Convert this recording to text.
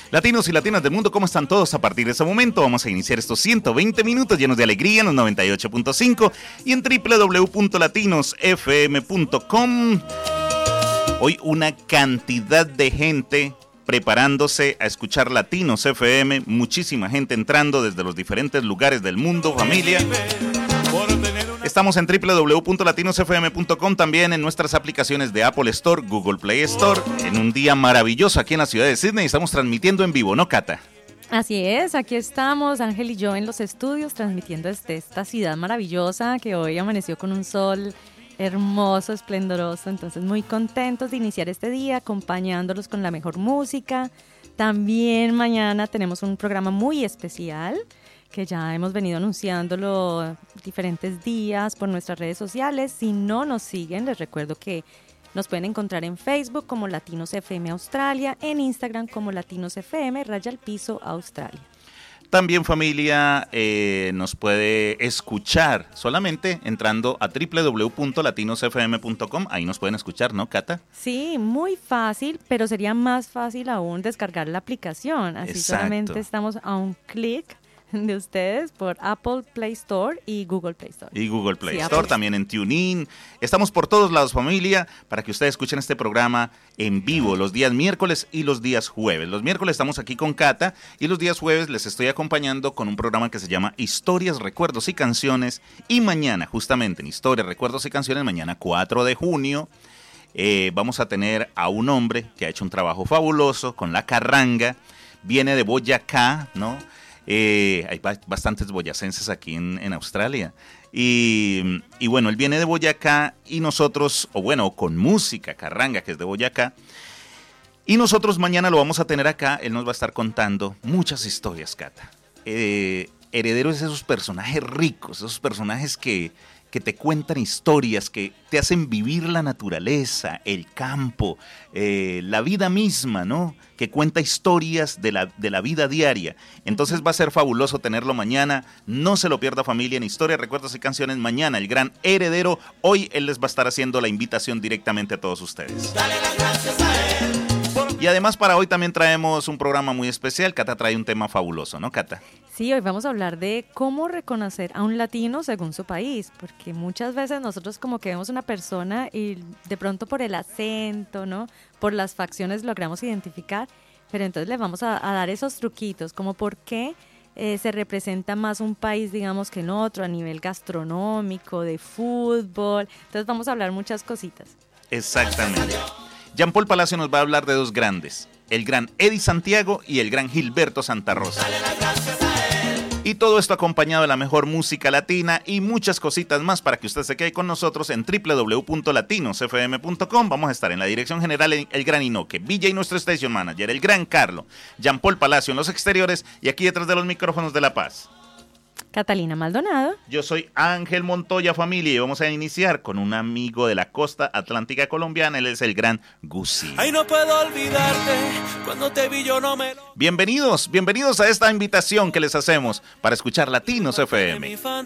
Latinos y latinas del mundo, ¿cómo están todos? A partir de ese momento vamos a iniciar estos 120 minutos llenos de alegría en los 98.5 y en www.latinosfm.com. Hoy una cantidad de gente preparándose a escuchar Latinos FM, muchísima gente entrando desde los diferentes lugares del mundo, familia. Estamos en www.latinosfm.com, también en nuestras aplicaciones de Apple Store, Google Play Store, en un día maravilloso aquí en la ciudad de Sydney. Estamos transmitiendo en vivo, ¿no, Cata? Así es, aquí estamos, Ángel y yo en los estudios, transmitiendo desde esta ciudad maravillosa que hoy amaneció con un sol hermoso, esplendoroso. Entonces muy contentos de iniciar este día acompañándolos con la mejor música. También mañana tenemos un programa muy especial que ya hemos venido anunciándolo diferentes días por nuestras redes sociales. Si no nos siguen, les recuerdo que nos pueden encontrar en Facebook como Latinos FM Australia, en Instagram como Latinos FM _ Australia. También, familia, nos puede escuchar solamente entrando a www.latinosfm.com. Ahí nos pueden escuchar, ¿no, Cata? Sí, muy fácil, pero sería más fácil aún descargar la aplicación. Así Exacto. Solamente estamos a un clic de ustedes por Apple Play Store y Google Play Store. Y Google Play Sí, Store, Apple. también en TuneIn. Estamos por todos lados, familia, para que ustedes escuchen este programa en vivo los días miércoles y los días jueves. Los miércoles estamos aquí con Cata y los días jueves les estoy acompañando con un programa que se llama Historias, Recuerdos y Canciones. Y mañana, justamente en Historias, Recuerdos y Canciones, mañana 4 de junio, vamos a tener a un hombre que ha hecho un trabajo fabuloso con la carranga. Viene de Boyacá, ¿no? Hay bastantes boyacenses aquí en Australia y bueno, él viene de Boyacá y nosotros, con música carranga que es de Boyacá, y nosotros mañana lo vamos a tener acá. Él nos va a estar contando muchas historias, Cata, herederos de esos personajes ricos, esos personajes que te cuentan historias, que te hacen vivir la naturaleza, el campo, la vida misma, ¿no? Que cuenta historias de la vida diaria. Entonces va a ser fabuloso tenerlo mañana. No se lo pierda, familia, en Historias, Recuerdos y Canciones. Mañana, el gran heredero. Hoy él les va a estar haciendo la invitación directamente a todos ustedes. Dale las gracias a él. Y además para hoy también traemos un programa muy especial. Cata trae un tema fabuloso, ¿no, Cata? Sí, hoy vamos a hablar de cómo reconocer a un latino según su país, porque muchas veces nosotros como que vemos una persona y de pronto por el acento, ¿no? Por las facciones logramos identificar, pero entonces les vamos a dar esos truquitos, como por qué se representa más un país, digamos, que en otro, a nivel gastronómico, de fútbol. Entonces vamos a hablar muchas cositas. Exactamente. Jean Paul Palacio nos va a hablar de dos grandes, el gran Eddie Santiago y el gran Gilberto Santa Rosa. Y todo esto acompañado de la mejor música latina y muchas cositas más para que usted se quede con nosotros en www.latinosfm.com. Vamos a estar en la dirección general el gran Inoque, VJ nuestro station manager, el gran Carlo, Jean Paul Palacio en los exteriores y aquí detrás de los micrófonos de La Paz, Catalina Maldonado. yo soy Ángel Montoya, familia, y vamos a iniciar con un amigo de la costa atlántica colombiana. Él es el gran Gusi. Ay, no puedo olvidarte, cuando te vi yo no me lo... Bienvenidos a esta invitación que les hacemos para escuchar Latinos FM. Mi fantasía.